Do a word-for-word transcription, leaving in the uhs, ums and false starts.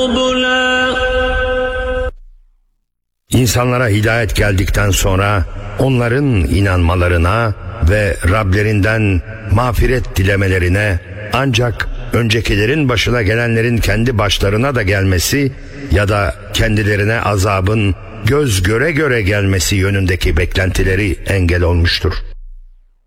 نُضُلًا. İnsanlara hidayet geldikten sonra onların inanmalarına ve Rablerinden mağfiret dilemelerine ancak öncekilerin başına gelenlerin kendi başlarına da gelmesi ya da kendilerine azabın göz göre göre gelmesi yönündeki beklentileri engel olmuştur.